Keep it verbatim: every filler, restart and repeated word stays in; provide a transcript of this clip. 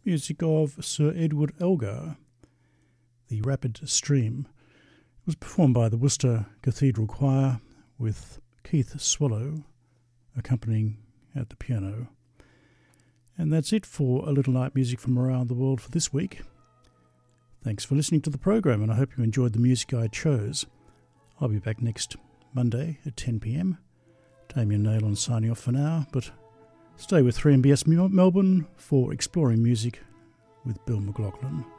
music of Sir Edward Elgar, The Rapid Stream. It was performed by the Worcester Cathedral Choir with Keith Swallow accompanying at the piano. And that's it for A Little Night Music from Around the World for this week. Thanks for listening to the program, and I hope you enjoyed the music I chose. I'll be back next Monday at ten p m. Damien Naylon signing off for now, but stay with three M B S Melbourne for Exploring Music with Bill McLaughlin.